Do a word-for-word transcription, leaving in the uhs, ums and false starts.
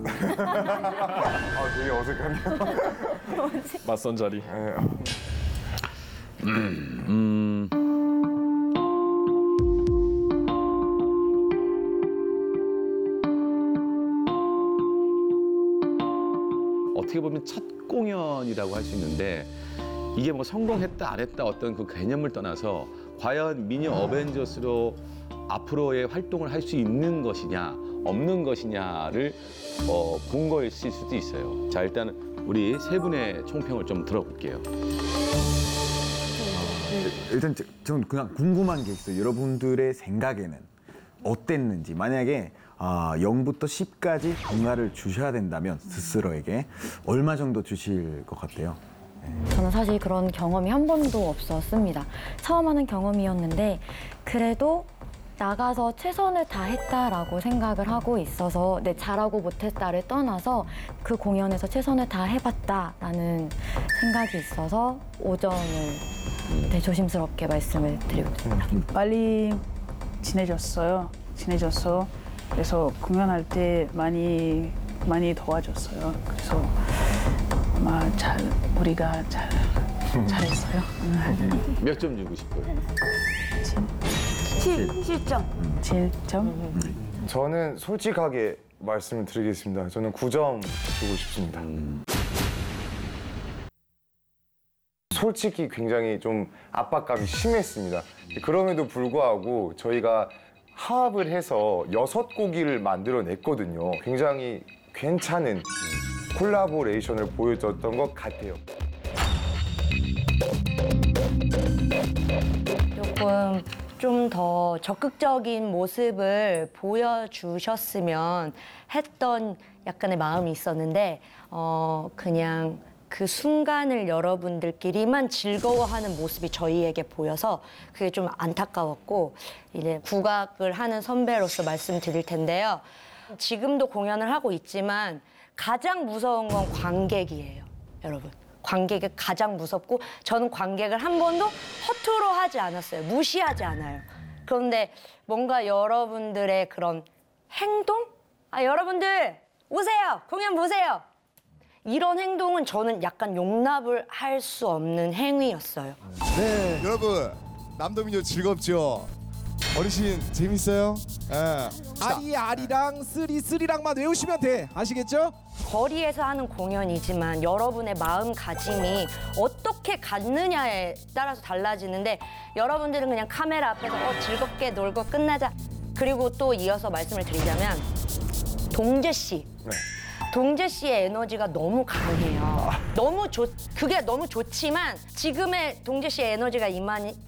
아, 되게 어색하네요. 맞선 자리. 네. 음. 어떻게 보면 첫 공연이라고 할 수 있는데 이게 뭐 성공했다 안 했다 어떤 그 개념을 떠나서 과연 미녀 어벤져스로 앞으로의 활동을 할 수 있는 것이냐 없는 것이냐를 어, 본 거였을 수도 있어요. 자, 일단 우리 세 분의 총평을 좀 들어볼게요. 일단 저- 전 그냥 궁금한 게 있어요. 여러분들의 생각에는 어땠는지. 만약에 아, 영부터 십까지 평가를 주셔야 된다면 스스로에게 얼마 정도 주실 것 같아요? 저는 사실 그런 경험이 한 번도 없었습니다. 처음 하는 경험이었는데 그래도 나가서 최선을 다했다라고 생각을 하고 있어서 내 잘하고 못했다를 떠나서 그 공연에서 최선을 다해봤다라는 생각이 있어서 오 점을 네, 조심스럽게 말씀을 드리고 있습니다. 빨리 친해졌어요. 친해졌어. 그래서 공연할 때 많이 많이 도와줬어요. 그래서 아마 잘 우리가 잘 잘했어요. 몇 점 주고 싶어요? 칠 점. 칠 점. 저는 솔직하게 말씀을 드리겠습니다. 저는 구 점 주고 싶습니다. 솔직히 굉장히 좀 압박감이 심했습니다. 그럼에도 불구하고 저희가 합을 해서 여섯 곡을 만들어냈거든요. 굉장히 괜찮은 콜라보레이션을 보여줬던 것 같아요. 조금 좀 더 적극적인 모습을 보여주셨으면 했던 약간의 마음이 있었는데 어 그냥 그 순간을 여러분들끼리만 즐거워하는 모습이 저희에게 보여서 그게 좀 안타까웠고 이제 국악을 하는 선배로서 말씀드릴 텐데요. 지금도 공연을 하고 있지만 가장 무서운 건 관객이에요, 여러분. 관객이 가장 무섭고 저는 관객을 한 번도 허투루 하지 않았어요. 무시하지 않아요. 그런데 뭔가 여러분들의 그런 행동? 아, 여러분들 오세요. 공연 보세요. 이런 행동은 저는 약간 용납을 할 수 없는 행위였어요. 네, 여러분 남도민요 즐겁죠? 어르신 재밌어요? 예. 아리 아리랑 쓰리 쓰리랑만 외우시면 돼. 아시겠죠? 거리에서 하는 공연이지만 여러분의 마음가짐이 어떻게 갖느냐에 따라서 달라지는데 여러분들은 그냥 카메라 앞에서 어, 즐겁게 놀고 끝나자. 그리고 또 이어서 말씀을 드리자면 동재 씨. 네. 동재 씨의 에너지가 너무 강해요. 너무 좋, 그게 너무 좋지만 지금의 동재 씨의 에너지가 임하니,